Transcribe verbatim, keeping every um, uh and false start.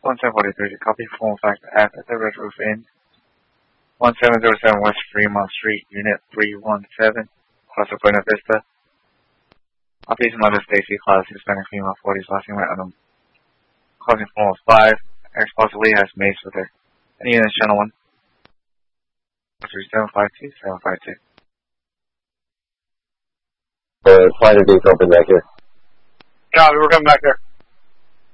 one seven four three, copy, full factor F at the Red Roof Inn. one seven zero seven West Fremont Street, Unit three one seven, Plaza Buena Vista. Copy, Mother Stacy, class Hispanic female, forties, last name Adam. Closing phone was five. Ex possibly has mace with her. Any units, channel one. three seven five two, seven five two. Uh, flight is open back here. Yeah, we're coming back there.